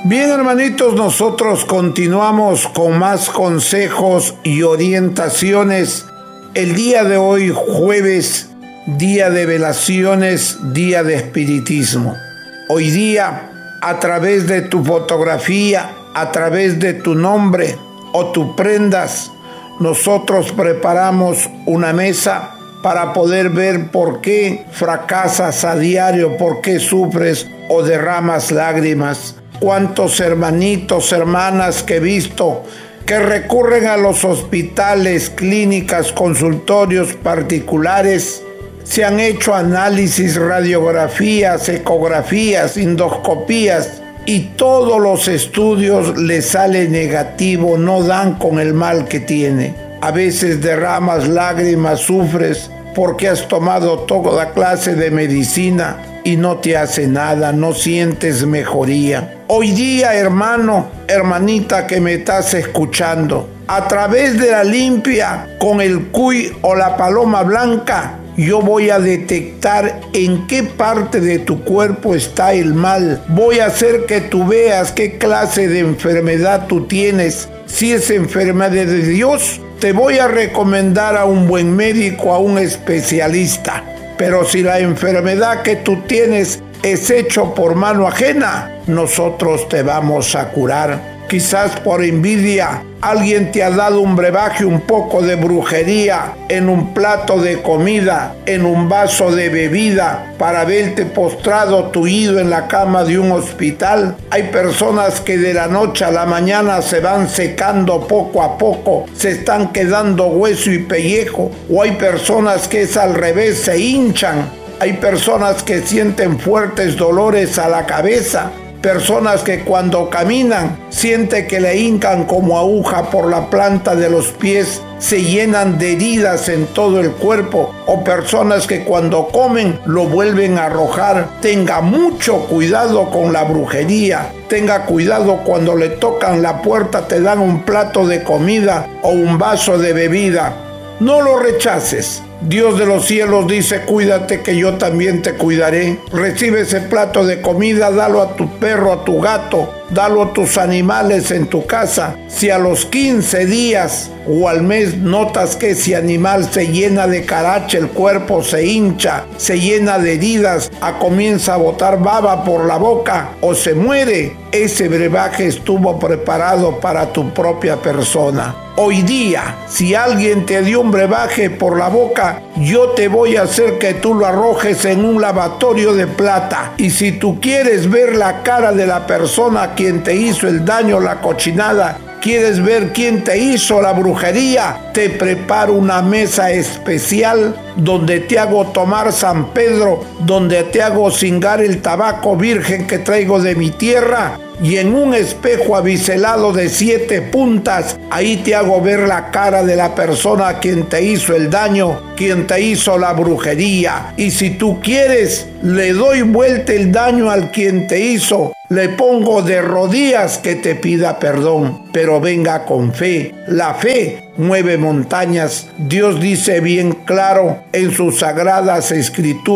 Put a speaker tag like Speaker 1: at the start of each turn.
Speaker 1: Bien, hermanitos, nosotros continuamos con más consejos y orientaciones. El día de hoy, jueves, día de velaciones, día de espiritismo. Hoy día, a través de tu fotografía, a través de tu nombre o tus prendas, nosotros preparamos una mesa para poder ver por qué fracasas a diario, por qué sufres o derramas lágrimas. Cuántos hermanitos, hermanas que he visto que recurren a los hospitales, clínicas, consultorios particulares, se han hecho análisis, radiografías, ecografías, endoscopías y todos los estudios les sale negativo, no dan con el mal que tiene. A veces derramas lágrimas, sufres porque has tomado toda clase de medicina y no te hace nada, no sientes mejoría. Hoy día, hermano, hermanita que me estás escuchando, a través de la limpia con el cuy o la paloma blanca, yo voy a detectar en qué parte de tu cuerpo está el mal. Voy a hacer que tú veas qué clase de enfermedad tú tienes. Si es enfermedad de Dios, te voy a recomendar a un buen médico, a un especialista. Pero si la enfermedad que tú tienes es hecho por mano ajena, nosotros te vamos a curar. Quizás por envidia, alguien te ha dado un brebaje, un poco de brujería en un plato de comida, en un vaso de bebida, para verte postrado, tuido en la cama de un hospital. Hay personas que de la noche a la mañana se van secando poco a poco, se están quedando hueso y pellejo. O hay personas que es al revés, se hinchan. Hay personas que sienten fuertes dolores a la cabeza. Personas que cuando caminan sienten que le hincan como aguja por la planta de los pies, se llenan de heridas en todo el cuerpo. O personas que cuando comen lo vuelven a arrojar. Tenga mucho cuidado con la brujería. Tenga cuidado cuando le tocan la puerta, te dan un plato de comida o un vaso de bebida. No lo rechaces. Dios de los cielos dice, cuídate que yo también te cuidaré. Recibe ese plato de comida, dalo a tu perro, a tu gato, dalo a tus animales en tu casa. Si a los 15 días o al mes notas que ese animal se llena de caracha, el cuerpo se hincha, se llena de heridas, comienza a botar baba por la boca o se muere, ese brebaje estuvo preparado para tu propia persona. Hoy día, si alguien te dio un brebaje por la boca, yo te voy a hacer que tú lo arrojes en un lavatorio de plata. Y si tú quieres ver la cara de la persona a quien te hizo el daño, la cochinada, ¿quieres ver quién te hizo la brujería? Te preparo una mesa especial donde te hago tomar San Pedro, donde te hago cingar el tabaco virgen que traigo de mi tierra. Y en un espejo abiselado de 7 puntas, ahí te hago ver la cara de la persona a quien te hizo el daño, quien te hizo la brujería. Y si tú quieres, le doy vuelta el daño al quien te hizo. Le pongo de rodillas que te pida perdón, pero venga con fe. La fe mueve montañas. Dios dice bien claro en sus sagradas escrituras.